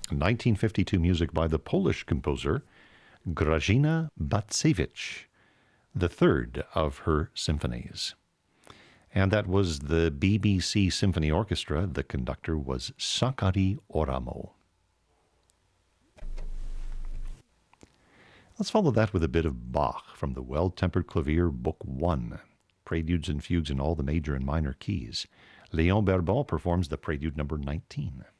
1952 music by the Polish composer Grażyna Bacewicz, the third of her symphonies. And that was the BBC Symphony Orchestra. The conductor was Sakari Oramo. Let's follow that with a bit of Bach from the Well-Tempered Clavier, Book 1, Preludes and Fugues in all the major and minor keys. Léon Bourbon performs the Prelude number 19.